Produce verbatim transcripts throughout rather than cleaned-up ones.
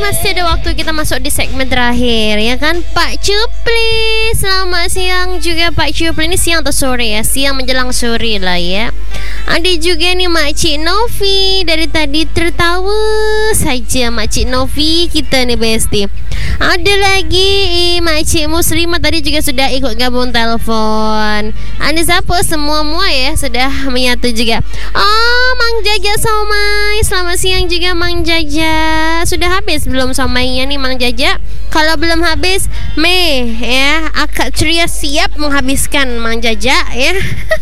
masih ada waktu kita masuk di segmen terakhir, ya kan Pak Cupli. Selamat siang juga Pak Cupli. Ini siang atau sore ya? Siang menjelang sore lah ya. Ada juga nih Makcik Novi. Dari tadi tertawa saja Makcik Novi kita nih Besti. Ada lagi eh, Makcik Muslimah tadi juga sudah ikut gabung telepon. Ada siapa semua-mua ya sudah menyatu juga. Oh, Mang Jaja Somai. Selamat siang juga Mang Jaja. Sudah habis belum somainya nih Mang Jaja? Kalau belum habis, Mei ya, Akak ceria siap menghabiskan Mang Jaja ya.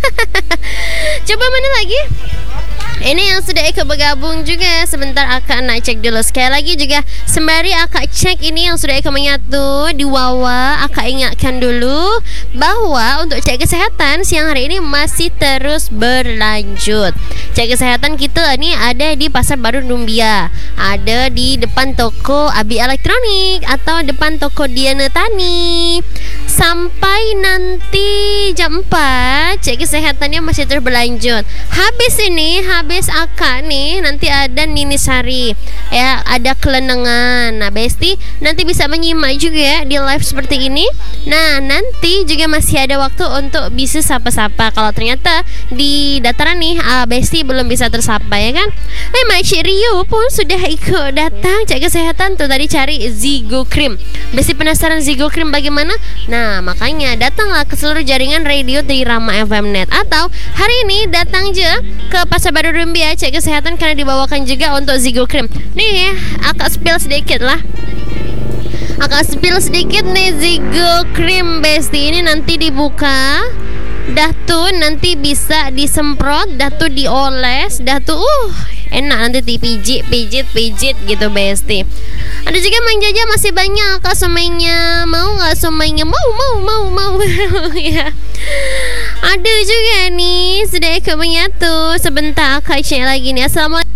Coba mana lagi? Ini yang sudah ikut bergabung juga. Sebentar Akak nak cek dulu. Sekali lagi juga sembari Akak cek ini yang sudah ikut menyatu di Wawa, Akak ingatkan dulu bahwa untuk cek kesehatan siang hari ini masih terus berlanjut. Cek kesehatan kita ni ada di Pasar Baru Rumbia, ada di depan toko Abi Elektronik atau depan toko Diana Tani. Sampai nanti jam empat cek kesehatannya masih terus berlanjut. Habis ini, habis Akak nih nanti ada Nini Sari ya, ada kelenengan. Nah Besti nanti bisa menyimak juga ya di live seperti ini. Nah nanti juga masih ada waktu untuk bisa sapa-sapa. Kalau ternyata di dataran nih uh, Besti belum bisa tersapa ya kan. Eh Makcik Rio pun sudah ikut datang cek kesehatan tuh, tadi cari Zigo Cream. Besti penasaran Zigo Cream bagaimana? Nah makanya datanglah ke seluruh jaringan radio di Rama F M Net, atau hari ini datang aja ke Pasar Baru Rumbia cek kesehatan karena dibawakan juga untuk Zigo Cream. Nih ya, Akak spill sedikit lah. Akak spill sedikit nih Zigo Cream Besti. Ini nanti dibuka, dah tuh nanti bisa disemprot, dah tuh dioles, dah tuh uh enak nanti dipijit, pijit, pijit gitu Besti. Ada juga Mang Jaja masih banyak Kak somainya. Mau gak somainya? Mau, mau, mau, mau. Ya. Ada juga nih sudah ikut menyatu. Sebentar Kak cek lagi nih. Assalamualaikum.